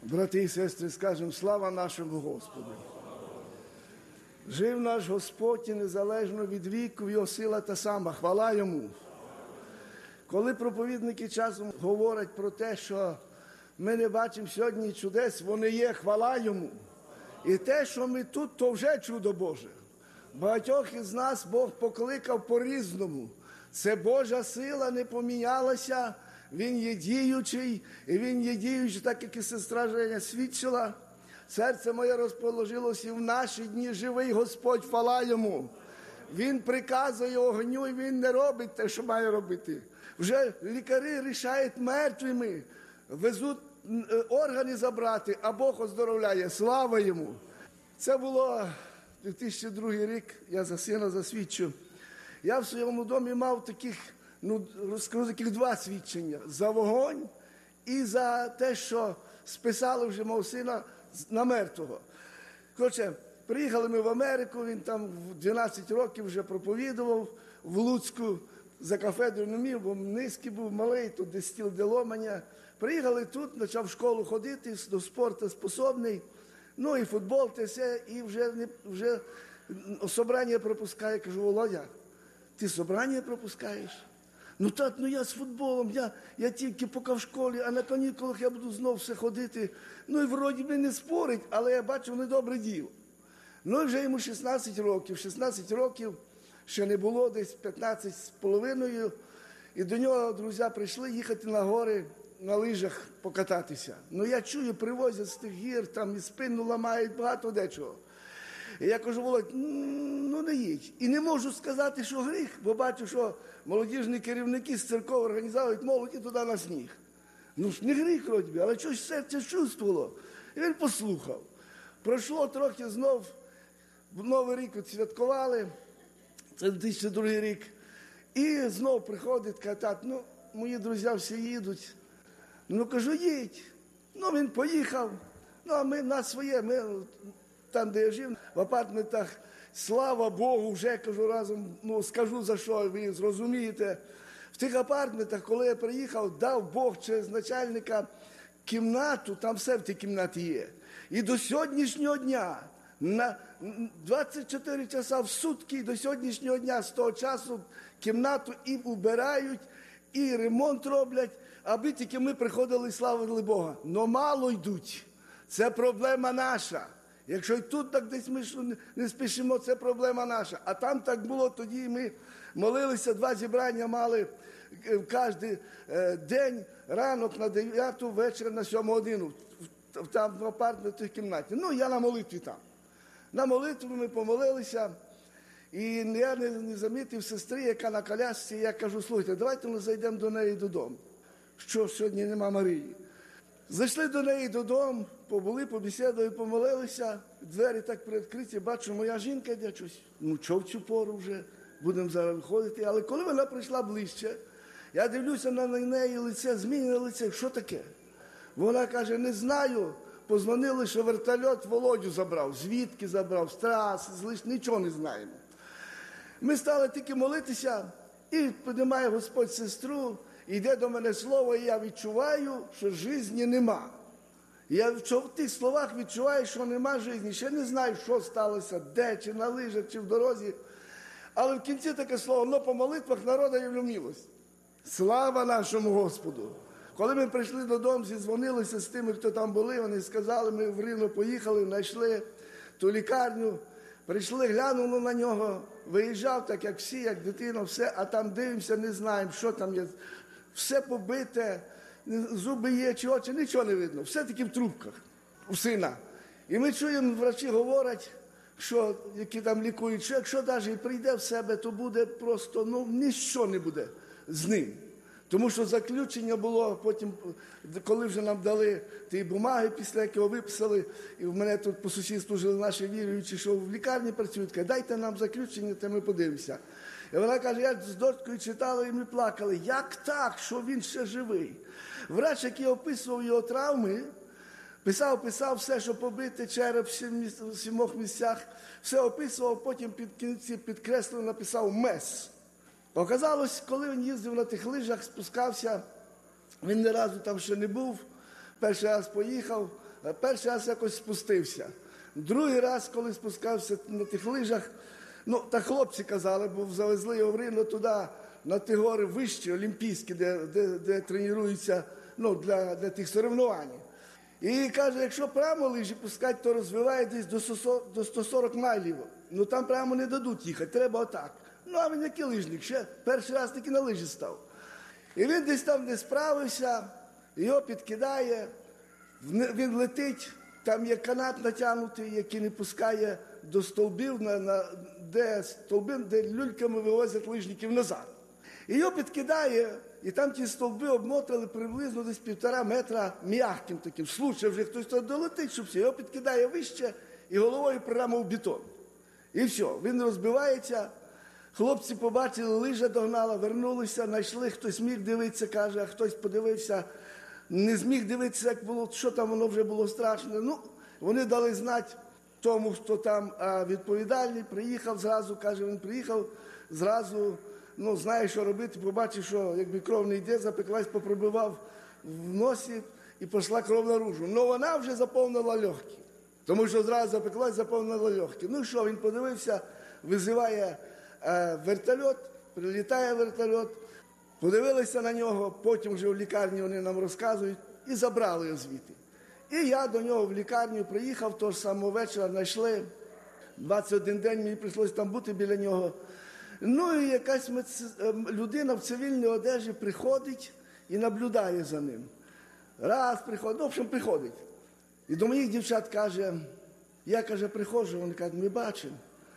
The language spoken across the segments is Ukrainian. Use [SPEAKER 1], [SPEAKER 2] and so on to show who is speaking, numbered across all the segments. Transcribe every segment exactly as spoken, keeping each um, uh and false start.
[SPEAKER 1] Брати і сестри, скажемо слава нашому Господу. Жив наш Господь і незалежно від віку, його сила та сама, хвала йому. Коли проповідники часом говорять про те, що ми не бачимо сьогодні чудес, вони є, хвала йому. І те, що ми тут, то вже чудо Боже. Багатьох із нас Бог покликав по-різному. Це Божа сила не помінялася, Він є діючий, і Він є діючий, так як і сестра Женя свідчила. Серце моє розположилося і в наші дні живий Господь, хвала йому. Він приказує огню, і Він не робить те, що має робити. Вже лікарі рішають мертвими, везуть органи забрати, а Бог оздоровляє. Слава йому! Це було дві тисячі другий рік, я за сина засвідчу. Я в своєму домі мав таких, ну, розкажу, таких два свідчення. За вогонь і за те, що списали вже мого сина на мертвого. Коротше, приїхали ми в Америку, він там в дванадцять років вже проповідував в Луцьку, за кафедрою не міг, бо низький був, малий, тут десь стіл, де ломання. Приїхали тут, почав в школу ходити, до спорту способний, ну і футбол, те все, і вже, вже собрання пропускає. Кажу: Володя, ти собрання пропускаєш? Ну так, ну я з футболом, я, я тільки поки в школі, а на канікулах я буду знов все ходити. Ну і вроді би не спорить, але я бачу, вони добре діло. Ну і вже йому шістнадцять років, шістнадцять років, ще не було, десь п'ятнадцять з половиною, і до нього друзі прийшли їхати на гори, на лижах покататися. Ну я чую, привозять з тих гір, там і спину ламають, багато дечого. І я кажу: Володь, ну не їдь. І не можу сказати, що гріх, бо бачу, що молодіжні керівники з церков організовують молоді туди на сніг. Ну ж не гріх, вроді, але щось серце чувствувало. І він послухав. Пройшло трохи, знов Новий рік відсвяткували, це дві тисячі другий рік. І знов приходить, каже: ну, мої друзі всі їдуть. Ну, кажу: їдь. Ну, він поїхав. Ну, а ми, нас своє, ми там, де я жив, в апартментах, слава Богу, вже, кажу, разом, ну, скажу за що, ви зрозумієте. В тих апартментах, коли я приїхав, дав Бог через начальника кімнату, там все в тій кімнаті є. І до сьогоднішнього дня, на двадцять чотири часа в сутки, до сьогоднішнього дня, з того часу, кімнату і убирають, і ремонт роблять, аби тільки ми приходили і славили Бога. Но мало йдуть. Це проблема наша. Якщо і тут так десь ми не спішимо, це проблема наша. А там так було, тоді ми молилися, два зібрання мали кожен день, ранок на дев'яту, вечір на сьому годину, там в апартменті, в кімнаті. Ну, я на молитві там. На молитву ми помолилися, і я не, не замітив сестри, яка на колясці, я кажу: слухайте, давайте ми зайдемо до неї додому. Що, сьогодні нема Марії? Зайшли до неї додому, побули, побесідували, помолилися, двері так приоткриті, бачу, моя жінка йде щось. Ну, що в цю пору вже, будемо зараз виходити. Але коли вона прийшла ближче, я дивлюся на неї, лице, змінене лице, що таке? Вона каже: не знаю, позвонили, що вертольот Володю забрав. Звідки забрав? З траси, з лиш, нічого не знаємо. Ми стали тільки молитися, і піднімає Господь сестру, йде до мене слово, і я відчуваю, що житті нема. Я в тих словах відчуваю, що нема житті. Ще не знаю, що сталося, де, чи на лижах, чи в дорозі. Але в кінці таке слово: но по молитвах народу явлю милость. Слава нашому Господу! Коли ми прийшли додому, зідзвонилися з тими, хто там були, вони сказали: ми в Рівно поїхали, знайшли ту лікарню, прийшли, глянули на нього, виїжджав так, як всі, як дитина, все, а там дивимося, не знаємо, що там є. Все побите, зуби є, чи очі, нічого не видно, все таки в трубках у сина. І ми чуємо, врачі говорять, що, які там лікують, що якщо навіть і прийде в себе, то буде просто, ну, ніщо не буде з ним. Тому що заключення було потім, коли вже нам дали ті бумаги, після якого виписали, і в мене тут по сусідству жили наші віруючі, що в лікарні працюють, кажуть: дайте нам заключення, то ми подивимося. І вона каже: я з дочкою читала, і ми плакали. Як так, що він ще живий? Врач, який описував його травми, писав, писав все, що побите, череп в сімох місцях, все описував, потім під кінці підкреслив, написав «мес». Оказалось, коли він їздив на тих лижах, спускався, він ні разу там ще не був, перший раз поїхав, перший раз якось спустився. Другий раз, коли спускався на тих лижах, ну, так хлопці казали, бо завезли його в Рівно туди, на ті гори вищі, олімпійські, де, де, де тренуються, ну, для, для тих соревнувань. І каже, якщо прямо лижі пускати, то розвиває десь до сто сорок майлів. Ну там прямо не дадуть їхати, треба отак. Ну а він який лижник, ще перший раз таки на лижі став. І він десь там не справився, його підкидає, він летить, там є канат натягнутий, який не пускає до стовбів, на, на, де стовби, де люльками вивозять лижників назад. І його підкидає, і там ті стовби обмотали приблизно десь півтора метра м'яким таким. Случай вже хтось то долетить, щоб все. Його підкидає вище і головою прямо в бетон. І все, він розбивається. Хлопці побачили, лижа догнала, вернулися, знайшли, хтось міг дивитися, каже, а хтось подивився, не зміг дивитися, як було, що там воно вже було страшне. Ну, вони дали знати тому, хто там а, відповідальний, приїхав зразу, каже, він приїхав, зразу, ну, знає, що робити, побачив, що якби кров не йде, запеклась, попробивав в носі і пішла кров наружу. Ну, вона вже заповнила легкі, тому що зразу запеклась, заповнила легкі. Ну, що, він подивився, визиває е, вертольот, прилітає вертольот, подивилися на нього, потім вже в лікарні вони нам розказують, і забрали його звідти. І я до нього в лікарню приїхав, того ж самого вечора знайшли, двадцять один день мені прийшлося там бути біля нього. Ну і якась медс... людина в цивільній одежі приходить і наблюдає за ним. Раз приходить, ну, в общем, приходить. І до моїх дівчат каже, я, каже, приходжу, вони кажуть, ми бачимо,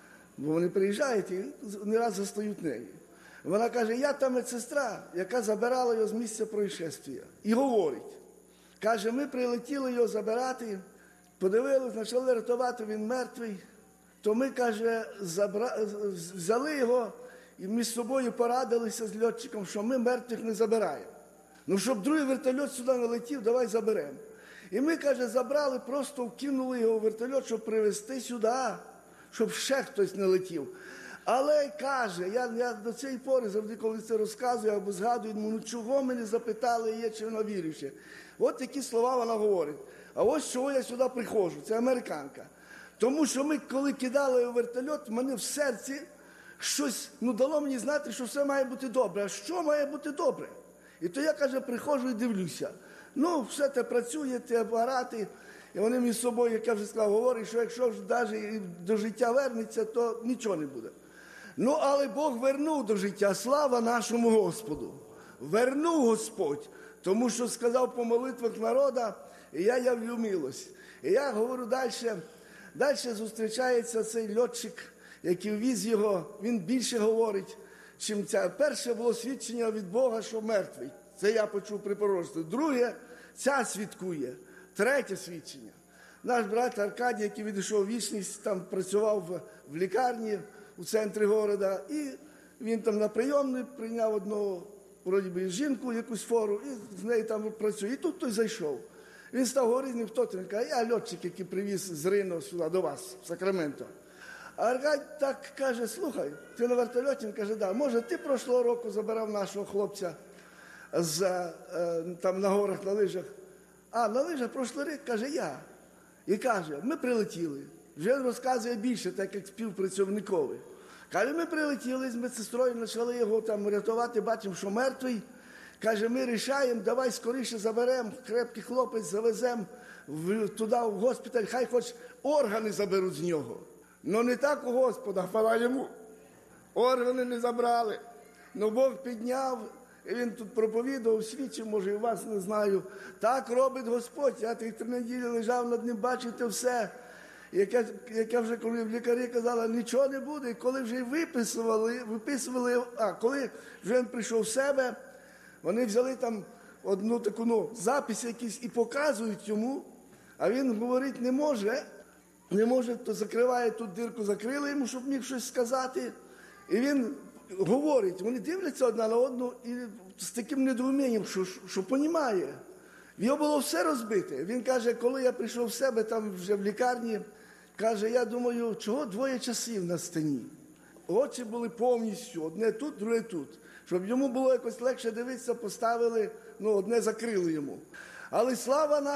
[SPEAKER 1] бо вони приїжджають і не раз застають неї. Вона каже, я та медсестра, яка забирала його з місця происшествия. І говорить, каже, ми прилетіли його забирати, подивилися, почали рятувати, він мертвий. То ми, каже, забра... взяли його і між собою порадилися з льотчиком, що ми мертвих не забираємо. Ну, щоб другий вертольот сюди не летів, давай заберемо. І ми, каже, забрали, просто вкинули його в вертольот, щоб привезти сюди, щоб ще хтось не летів. Але, каже, я, я до цієї пори, завжди, коли це розказую або згадую, ну чого ми не запитали її, чи вона віруюча. От такі слова вона говорить. А ось чого я сюди приходжу, це американка. Тому що ми, коли кидали у вертольот, мене в серці щось, ну, дало мені знати, що все має бути добре. А що має бути добре? І то я, каже, приходжу і дивлюся. Ну, все те працює, ті апарати, і вони між собою, як я вже сказав, говорять, що якщо ж навіть до життя вернеться, то нічого не буде. Ну, але Бог вернув до життя, слава нашому Господу. Вернув Господь, тому що сказав по молитвах народа, і я явлю милость. І я говорю далі, далі зустрічається цей льотчик, який віз його, він більше говорить, чим ця. Перше було свідчення від Бога, що мертвий. Це я почув при пророцтві. Друге, ця свідкує. Третє свідчення. Наш брат Аркадій, який відійшов в вічність, там працював в, в лікарні у центрі міста, і він там на прийомний прийняв одну, вроді би, жінку, якусь фору, і з нею там працює. І тут той зайшов. Він став говорити, хто ти? Він каже, я льотчик, який привіз з Рино сюди, до вас, в Сакраменто. А Аркадій так каже, слухай, ти на вертольоті? Він каже, да, може, ти прошлого року забирав нашого хлопця з, е, там на горах, на лижах. А, на лижах прошлий рік, каже, я. І каже, ми прилетіли. Вже він розказує більше, так як співпрацівниковий. Каже, ми прилетіли з медсестрою, почали його там рятувати, бачимо, що мертвий. Каже, ми рішаємо, давай скоріше заберемо, крепкий хлопець, завеземо туди, в госпіталь, хай хоч органи заберуть з нього. Ну не так у Господа, хвала йому. Органи не забрали. Ну Бог підняв, і він тут проповідував, свідчив, може, і вас не знаю. Так робить Господь. Я тих три неділі лежав над ним, бачив те все. Яке, яке вже, коли в лікарі казала, нічого не буде. І коли вже виписували, виписували, а коли вже він прийшов в себе, вони взяли там одну таку, ну, запис якийсь і показують йому, а він говорить не може, не може, то закриває тут дирку, закрили йому, щоб міг щось сказати. І він говорить, вони дивляться одна на одну і з таким недоумінням, що, що понімає. Його було все розбите. Він каже, коли я прийшов в себе там вже в лікарні, каже, я думаю, чого двоє часів на стіні? Очі були повністю, одне тут, друге тут. Щоб йому було якось легше дивитися, поставили, ну, одне закрили йому. Але слава